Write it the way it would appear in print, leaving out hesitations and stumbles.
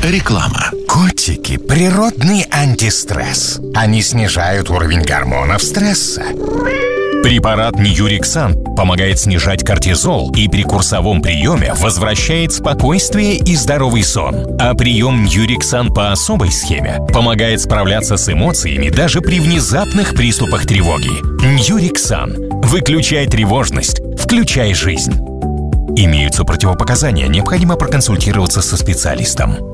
Реклама. Котики – природный антистресс. Они снижают уровень гормонов стресса. Препарат Ньюриксан помогает снижать кортизол и при курсовом приеме возвращает спокойствие и здоровый сон. А прием Ньюриксан по особой схеме помогает справляться с эмоциями даже при внезапных приступах тревоги. Ньюриксан. Выключай тревожность, включай жизнь. Имеются противопоказания, необходимо проконсультироваться со специалистом.